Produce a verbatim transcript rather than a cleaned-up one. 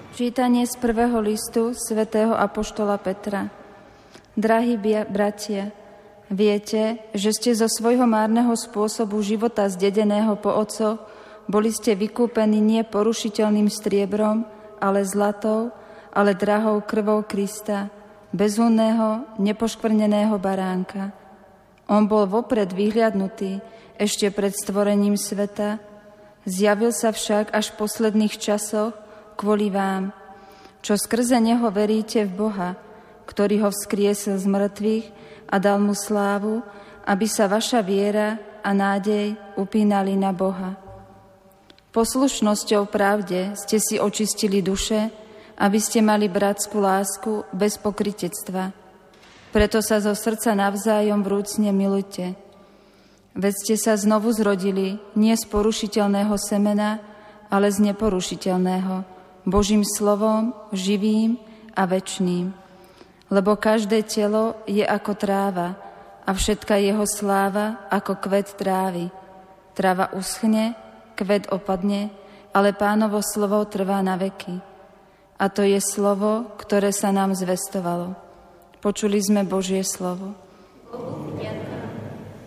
Čítanie z prvého listu svätého apoštola Petra. Drahí bratia, viete, že ste zo svojho márneho spôsobu života zdedeného po otcoch boli ste vykúpení nie porušiteľným striebrom, ale zlatou, ale drahou krvou Krista, bezúnneho, nepoškvrneného baránka. On bol vopred vyhliadnutý ešte pred stvorením sveta, zjavil sa však až v posledných časoch kvôli vám, čo skrze neho veríte v Boha, ktorý ho vzkriesil z mŕtvych a dal mu slávu, aby sa vaša viera a nádej upínali na Boha. Poslušnosťou pravde ste si očistili duše, aby ste mali bratskú lásku bez pokrytectva. Preto sa zo srdca navzájom vrúcne milujte. Veď ste sa znovu zrodili nie z porušiteľného semena, ale z neporušiteľného, Božím slovom, živým a večným. Lebo každé telo je ako tráva a všetka jeho sláva ako kvet trávy. Tráva uschne, kvet opadne, ale Pánovo slovo trvá na veky. A to je slovo, ktoré sa nám zvestovalo. Počuli sme Božie slovo.